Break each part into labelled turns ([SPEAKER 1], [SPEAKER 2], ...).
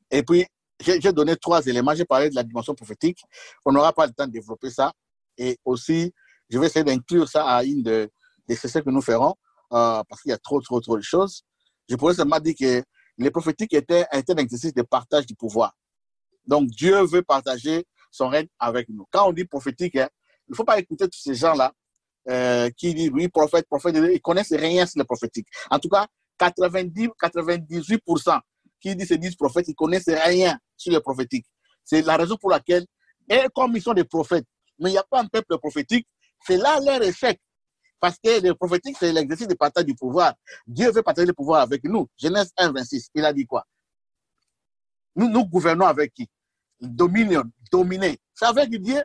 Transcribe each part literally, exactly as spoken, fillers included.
[SPEAKER 1] Et puis, j'ai donné trois éléments. J'ai parlé de la dimension prophétique. On n'aura pas le temps de développer ça. Et aussi, je vais essayer d'inclure ça à une de, des sessions que nous ferons, euh, parce qu'il y a trop, trop, trop de choses. Je pourrais seulement dire que les prophétiques étaient, étaient un exercice de partage du pouvoir. Donc, Dieu veut partager son règne avec nous. Quand on dit prophétique, hein, il ne faut pas écouter tous ces gens-là euh, qui disent, oui, prophète, prophète, ils ne connaissent rien sur le prophétique. En tout cas, quatre-vingt-dix, quatre-vingt-dix-huit pour cent qui disent, se disent prophètes, ils ne connaissent rien sur le prophétique. C'est la raison pour laquelle, et comme ils sont des prophètes, mais il n'y a pas un peuple prophétique, c'est là leur échec. Parce que le prophétique, c'est l'exercice de partage du pouvoir. Dieu veut partager le pouvoir avec nous. Genèse un, vingt-six, il a dit quoi? Nous, nous gouvernons avec qui? Dominion, dominer. C'est avec Dieu.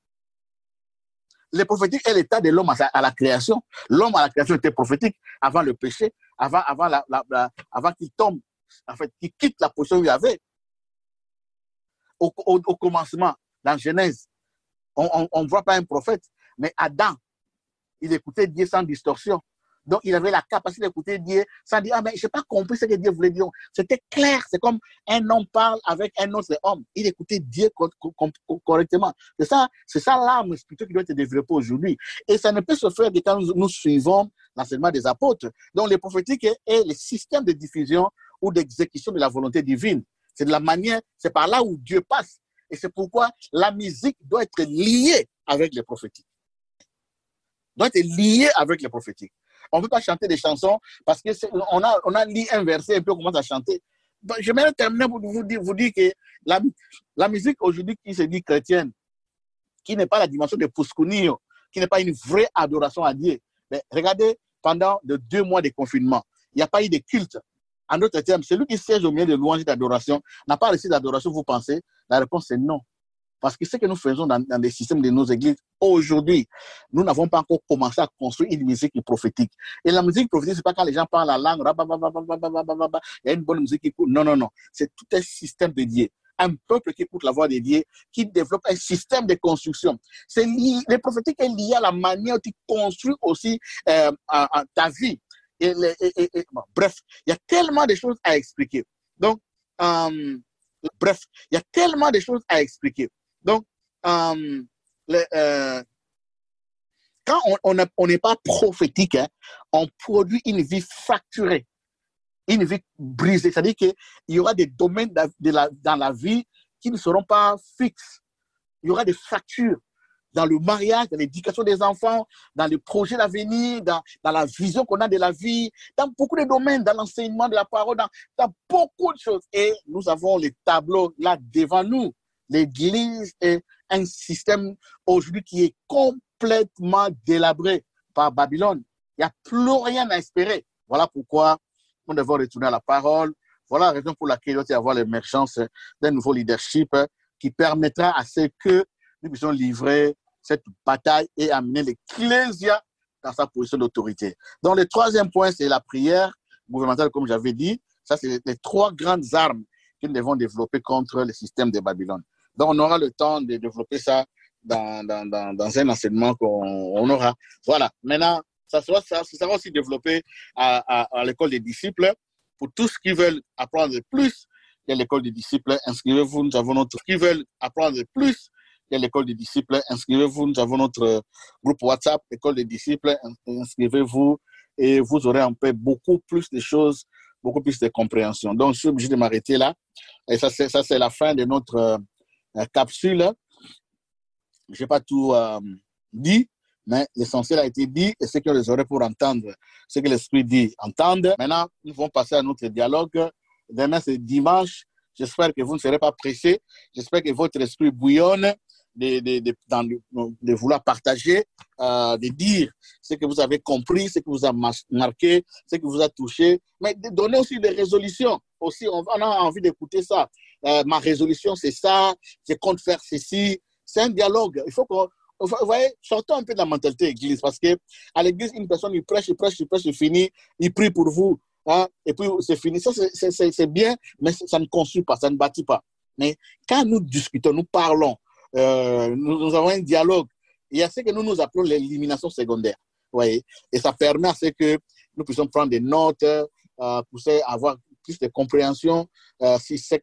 [SPEAKER 1] Le prophétique est l'état de l'homme à la création. L'homme à la création était prophétique avant le péché, avant, avant, la, la, la, avant qu'il tombe, en fait, qu'il quitte la position où il avait. Au, au, au commencement, dans Genèse, on ne voit pas un prophète, mais Adam, il écoutait Dieu sans distorsion. Donc, il avait la capacité d'écouter Dieu sans dire, ah, mais je n'ai pas compris ce que Dieu voulait dire. C'était clair. C'est comme un homme parle avec un autre homme. Il écoutait Dieu co co co correctement. C'est ça, c'est ça l'âme spirituelle qui doit être développée aujourd'hui. Et ça ne peut se faire que quand nous, nous suivons l'enseignement des apôtres. Donc, le prophétique est, est le système de diffusion ou d'exécution de la volonté divine. C'est de la manière, c'est par là où Dieu passe. Et c'est pourquoi la musique doit être liée avec les prophétiques. Doit être liée avec les prophétiques. On ne peut pas chanter des chansons parce qu'on a, on a lu un verset et puis on commence à chanter. Donc, je vais terminer pour vous dire, vous dire que la, la musique aujourd'hui qui se dit chrétienne, qui n'est pas la dimension de Puskunio, qui n'est pas une vraie adoration à Dieu. Mais regardez, pendant de deux mois de confinement, il n'y a pas eu de culte. En d'autres termes, celui qui siège au milieu de louanges et d'adoration n'a pas reçu d'adoration, vous pensez? La réponse est non. Parce que ce que nous faisons dans, dans les systèmes de nos églises aujourd'hui, nous n'avons pas encore commencé à construire une musique prophétique. Et la musique prophétique, ce n'est pas quand les gens parlent la langue, il y a une bonne musique qui écoute. Non, non, non. C'est tout un système de Dieu. Un peuple qui écoute la voix de Dieu, qui développe un système de construction. C'est lié, le prophétique est lié à la manière dont tu construis aussi euh, à, à ta vie. Et, et, et, et, bon, bref, il y a tellement de choses à expliquer. Donc, euh, bref, il y a tellement de choses à expliquer. Donc, euh, le, euh, quand on n'est pas prophétique, hein, on produit une vie fracturée, une vie brisée. C'est-à-dire qu'il y aura des domaines de, de la, dans la vie qui ne seront pas fixes. Il y aura des fractures dans le mariage, dans l'éducation des enfants, dans les projets d'avenir, dans, dans la vision qu'on a de la vie, dans beaucoup de domaines, dans l'enseignement de la parole, dans, dans beaucoup de choses. Et nous avons les tableaux là devant nous. L'Église est un système aujourd'hui qui est complètement délabré par Babylone. Il n'y a plus rien à espérer. Voilà pourquoi nous devons retourner à la parole. Voilà la raison pour laquelle il doit y avoir l'émergence d'un nouveau leadership qui permettra à ce que nous puissions livrer cette bataille et amener l'Ecclésia dans sa position d'autorité. Donc, le troisième point, c'est la prière gouvernementale, comme j'avais dit. Ça, c'est les trois grandes armes que nous devons développer contre le système de Babylone. Donc, on aura le temps de développer ça dans, dans, dans, dans un enseignement qu'on aura. Voilà. Maintenant, ça sera, ça, ça sera aussi développé à, à, à l'école des disciples. Pour tous qui veulent apprendre plus, il y a l'école des disciples. Inscrivez-vous. Nous avons notre qui veulent apprendre plus. Il y a l'école des disciples. Inscrivez-vous. Nous avons notre groupe WhatsApp, école des disciples. Inscrivez-vous et vous aurez un peu beaucoup plus de choses, beaucoup plus de compréhension. Donc, je suis obligé de m'arrêter là. Et ça, c'est, ça, c'est la fin de notre euh, capsule. Je n'ai pas tout euh, dit, mais l'essentiel a été dit et ce que les oreilles pour entendre, ce que l'esprit dit, entendre. Maintenant, nous allons passer à notre dialogue. Demain, c'est dimanche. J'espère que vous ne serez pas pressés. J'espère que votre esprit bouillonne de, de, de, dans, de vouloir partager, euh, de dire ce que vous avez compris, ce que vous a marqué, ce que vous a touché, mais de donner aussi des résolutions. Aussi, on, on a envie d'écouter ça. Euh, ma résolution, c'est ça. Je compte faire ceci. C'est un dialogue. Il faut qu'on... Vous voyez, sortons un peu de la mentalité église, parce qu'à l'église, une personne, il prêche, il prêche, il prêche, c'est fini, il prie pour vous, hein, et puis c'est fini. Ça, c'est, c'est, c'est bien, mais ça ne construit pas, ça ne bâtit pas. Mais quand nous discutons, nous parlons, euh, nous, nous avons un dialogue, il y a ce que nous nous appelons l'élimination secondaire, vous voyez, et ça permet à ce que nous puissions prendre des notes, euh, pour avoir plus de compréhension, euh, si,